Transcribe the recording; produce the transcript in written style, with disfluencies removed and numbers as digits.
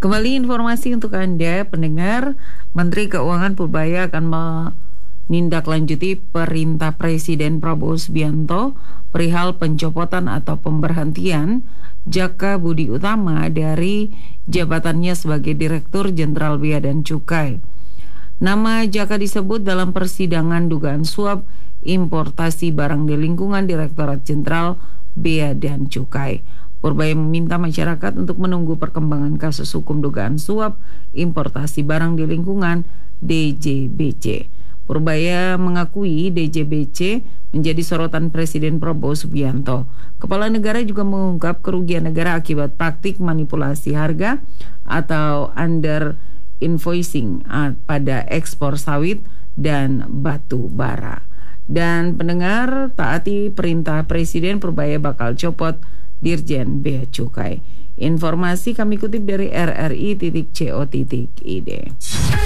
Kembali informasi untuk Anda pendengar, Menteri Keuangan Purbaya akan menindaklanjuti perintah Presiden Prabowo Subianto perihal pencopotan atau pemberhentian Jaka Budi Utama dari jabatannya sebagai Direktur Jenderal Bea dan Cukai. Nama Jaka disebut dalam persidangan dugaan suap importasi barang di lingkungan Direktorat Jenderal Bea dan Cukai. Purbaya meminta masyarakat untuk menunggu perkembangan kasus hukum dugaan suap importasi barang di lingkungan DJBC. Purbaya mengakui DJBC menjadi sorotan Presiden Prabowo Subianto. Kepala negara juga mengungkap kerugian negara akibat praktik manipulasi harga atau under invoicing pada ekspor sawit dan batu bara. Dan pendengar, taati perintah Presiden, Purbaya bakal copot Dirjen Bea Cukai. Informasi kami kutip dari rri.co.id.